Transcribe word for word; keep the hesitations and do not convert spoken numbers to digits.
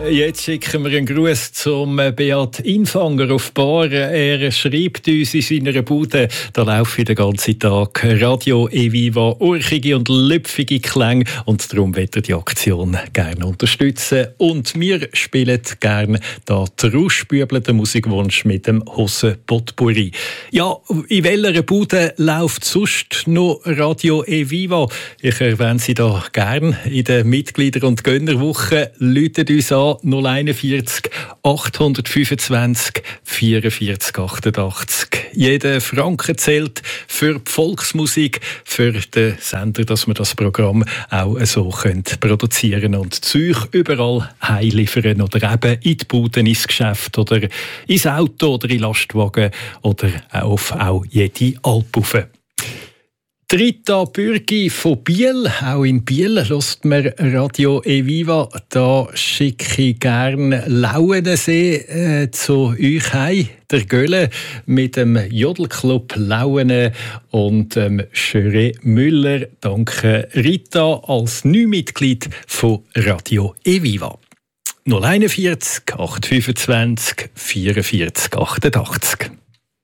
Jetzt schicken wir einen Gruß zum Beat Infanger auf Bar. Er schreibt uns in seiner Bude, da laufe ich den ganzen Tag Radio Eviva, urchige und lüpfige Klänge, und darum wird er die Aktion gerne unterstützen. Und wir spielen gerne da die rausgebübelte Musikwunsch mit dem Hosen Potpourri. Ja, in welcher Bude läuft sonst noch Radio Eviva? Ich erwähne sie da gerne in der Mitglieder- und Gönnerwoche. Läutet uns an null einundvierzig achthundertfünfundzwanzig vierundvierzig achtundachtzig. Jeder Franken zählt für die Volksmusik, für den Sender, dass wir das Programm auch so können produzieren und Zeug überall heimliefern oder eben in die Buden, ins Geschäft oder ins Auto oder in den Lastwagen oder auf auch jede Alp rauf. Rita Bürgi von Biel, auch in Biel hört man Radio Eviva. Da schicke ich gerne Lauenensee äh, zu euch heim. Der Gölle mit dem Jodelclub Lauene und ähm, Schöre Müller. Danke Rita als Neumitglied von Radio Eviva. null einundvierzig achthundertfünfundzwanzig vierundvierzig achtundachtzig.